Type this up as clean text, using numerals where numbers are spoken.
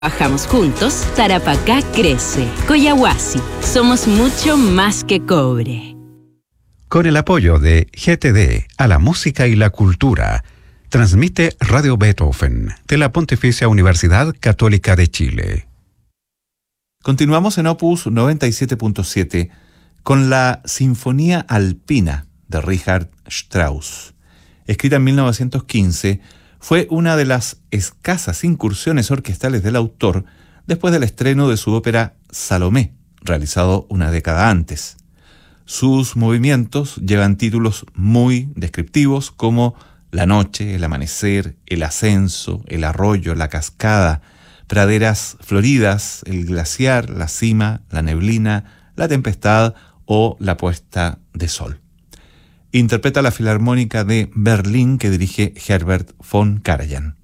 Trabajamos juntos, Tarapacá crece. Coyahuasi, somos mucho más que cobre. Con el apoyo de GTD a la música y la cultura, transmite Radio Beethoven de la Pontificia Universidad Católica de Chile. Continuamos en Opus 97.7 con la Sinfonía Alpina de Richard Strauss. Escrita en 1915, fue una de las escasas incursiones orquestales del autor después del estreno de su ópera Salomé, realizado una década antes. Sus movimientos llevan títulos muy descriptivos como La noche, el amanecer, el ascenso, el arroyo, la cascada, praderas floridas, el glaciar, la cima, la neblina, la tempestad o la puesta de sol. Interpreta la Filarmónica de Berlín que dirige Herbert von Karajan.